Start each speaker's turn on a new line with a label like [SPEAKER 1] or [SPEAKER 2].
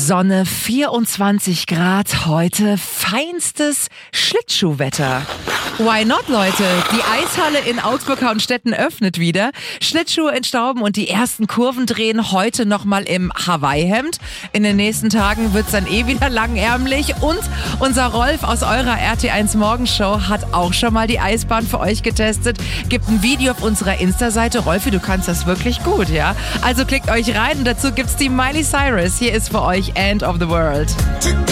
[SPEAKER 1] Sonne, 24 Grad heute, feinstes Schlittschuhwetter. Why not, Leute? Die Eishalle in Augsburg-Hauenstetten öffnet wieder. Schlittschuhe entstauben und die ersten Kurven drehen heute nochmal im Hawaii-Hemd. In den nächsten Tagen wird's dann wieder langärmlich. Und unser Rolf aus eurer RT1 Morgenshow hat auch schon mal die Eisbahn für euch getestet. Gibt ein Video auf unserer Insta-Seite. Rolfi, du kannst das wirklich gut, ja? Also klickt euch rein und dazu gibt's die Miley Cyrus. Hier ist für euch End of the World.